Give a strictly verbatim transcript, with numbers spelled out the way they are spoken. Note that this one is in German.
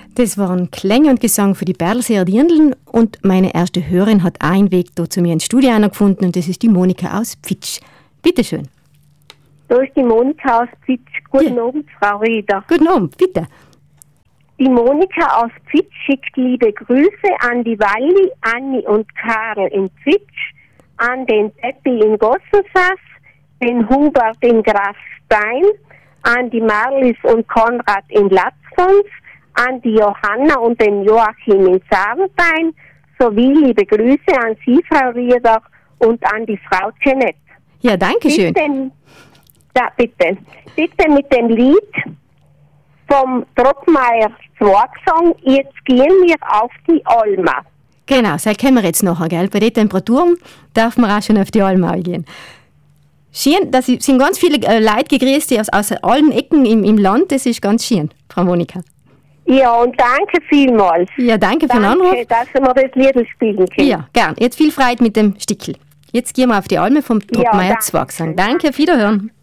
Das waren Klänge und Gesang für die Berlseer Dirndln und meine erste Hörerin hat einen Weg da zu mir ins Studio gefunden und das ist die Monika aus Pfitsch. Bitte schön. Da ist die Monika aus Pfitsch. Guten ja. Abend, Frau Rieder. Guten Abend, bitte. Die Monika aus Pfitsch schickt liebe Grüße an die Walli, Anni und Karl in Pfitsch, an den Peppi in Gossensass, den Hubert in Grafstein, an die Marlis und Konrad in Latzons, an die Johanna und den Joachim in Savenstein, sowie liebe Grüße an Sie, Frau Rieder, und an die Frau Jeanette. Ja, danke schön. Bitte, ja, bitte. Bitte mit dem Lied vom Trockmeier Zwagsong, jetzt gehen wir auf die Alma. Genau, das kennen wir jetzt nachher, gell? Bei den Temperaturen darf man auch schon auf die Alma gehen. Schön, da sind ganz viele äh, Leute gegrüßt, die aus, aus allen Ecken im, im Land, das ist ganz schön, Frau Monika. Ja, und danke vielmals. Ja, danke für den Anruf. Danke, dass wir das Lied spielen können. Ja, gern. Jetzt viel Freude mit dem Stickel. Jetzt gehen wir auf die Alme vom Trockmeier ja, Zwagsang. Danke, auf Wiederhören.